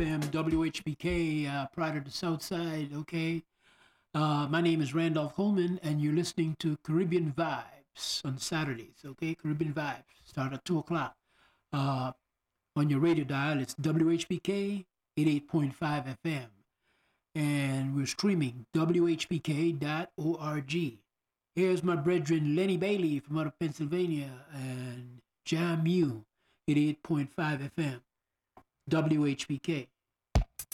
FM, WHBK, Pride of the South Side, okay? My name is Randolph Coleman, and you're listening to Caribbean Vibes on Saturdays, okay? Caribbean Vibes start at 2 o'clock. On your radio dial, it's WHBK 88.5 FM. And we're streaming WHBK.org. Here's my brethren Lenny Bailey from out of Pennsylvania and Jam U 88.5 FM. WHBK.